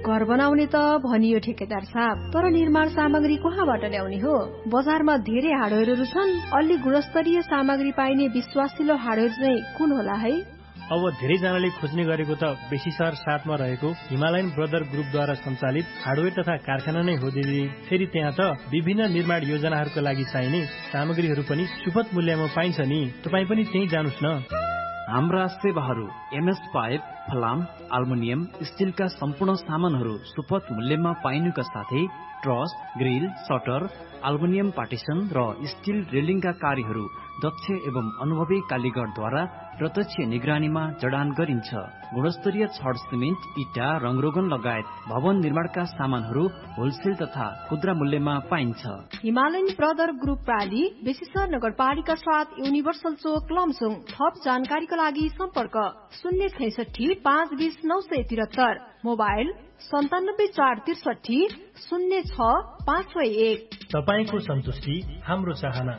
घर बनाउने त भनियो ठेकेदार साहब, तर निर्माण सामग्री कहाँबाट ल्याउने हो? बजारमा धेरै हार्डवेयरहरू छन्, अलि गुणस्तरीय सामग्री पाइने विश्वासिलो हार्डवेयर चाहिँ कुन होला है? अब धेरैजनाले खोज्ने गरेको त बेसीसर 7 मा रहेको हिमालयन ब्रदर ग्रुपद्वारा सञ्चालित हार्डवेयर तथा कारखाना नै हो दिदी। फेरि त्यहाँ त विभिन्न निर्माण योजनाहरूका लागि चाहिने सामग्रीहरू पनि सुपथ मूल्यमा पाइन्छ नि। तपाईँ पनि त्यही जानुस् न। हाम्रा सेवाहरू एमएस पाइप, फलाम, अल्मुनियम, स्टिलका सम्पूर्ण सामानहरू सुपथ मूल्यमा पाइनुका साथै truss, grill, shutter, aluminium partition र स्टिल रेलिङका कार्यहरू दक्ष एवं अनुभवी कालीगरद्वारा प्रत्यक्ष निगरानीमा जडान गरिन्छ। गुणस्तरीय छड, सिमेन्ट, इटा, रङरोगन लगायत भवन निर्माणका सामानहरू होलसेल तथा खुद्रा मूल्यमा पाइन्छ। हिमालयन ब्रदर ग्रुप प्राली, बेसीसर नगरपालिका 7, युनिभर्सल चोक, लमजुङ। थप जानकारीका लागि सम्पर्क 066 520 973, मोबाइल 97 463 06 561। तपाईको सन्तुष्टि हाम्रो चाहना।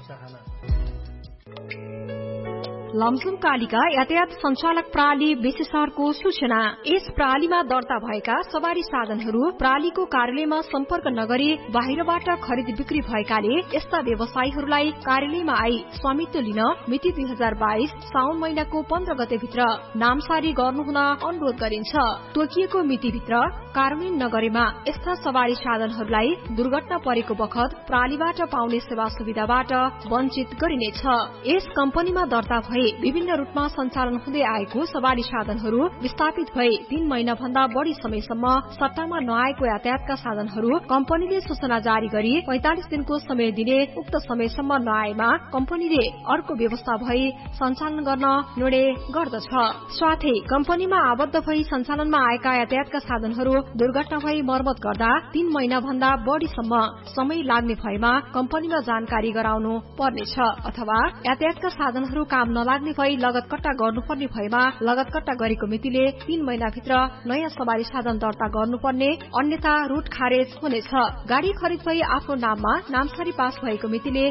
लमजुङ कालिका यातायात सञ्चालक प्रणाली बेसीसरको सूचना। यस प्रणालीमा दर्ता भएका सवारी साधनहरू प्रणालीको कार्यालयमा सम्पर्क नगरी बाहिरबाट खरिद बिक्री भएकाले यस्ता व्यवसायीहरूलाई कार्यालयमा आई स्वामित्व लिन मिति 2022 साउन महिनाको 15 गते भित्र नामसारी गर्नुहुन अनुरोध गरिन्छ। तोकिएको मितिभित्र कार्यान्वयन नगरेमा यस्ता सवारी साधनहरूलाई दुर्घटना परेको बखत प्रणालीबाट पाउने सेवा सुविधाबाट वञ्चित गरिनेछ। यस कम्पनीमा दर्ता भए विभिन्न रूपमा सञ्चालन हुँदै आएको सवारी साधनहरू विस्थापित भए 3 महिना भन्दा बढ़ी समयसम्म सट्टामा नआएको यातायातका साधनहरू कम्पनीले सूचना जारी गरी 45 दिनको समय दिने, उक्त समयसम्म नआएमा कम्पनीले अर्को व्यवस्था भई सञ्चालन गर्न निर्णय गर्दछ। साथै कम्पनीमा आबद्ध भई सञ्चालनमा आएका यातायातका साधनहरू दुर्घटना भई मर्मत गर्दा 3 महिना भन्दा बढ़ीसम्म समय लाग्ने भएमा कम्पनीमा जानकारी गराउनु पर्नेछ। अथवा यातायातका साधनहरू काम नलाग्ने भई लगत कट्टा गर्नुपर्ने भएमा लगत कट्टा गरेको मितिले 3 महिनाभित्र नयाँ सवारी साधन दर्ता गर्नुपर्ने, अन्यथा रूट खारेज हुनेछ। गाडी खरिद भई आफ्नो नाममा नामसारी पास भएको मितिले